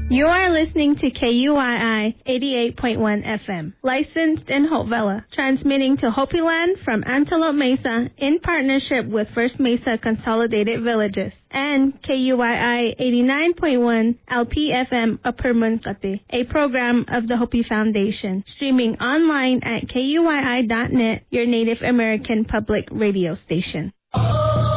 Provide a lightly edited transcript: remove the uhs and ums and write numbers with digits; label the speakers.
Speaker 1: You are listening to KUII 88.1 FM, licensed in Hopevilla, transmitting to Hopi Land from Antelope Mesa in partnership with First Mesa Consolidated Villages, and KUII 89.1 LPFM Upper Munkate, a program of the Hopi Foundation, streaming online at KUII.net, your Native American public radio station.